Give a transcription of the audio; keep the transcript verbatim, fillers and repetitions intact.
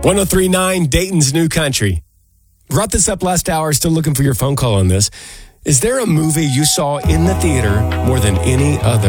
one oh three point nine Dayton's New Country. Brought this up last hour, still looking for your phone call on this. Is there a movie you saw in the theater more than any other?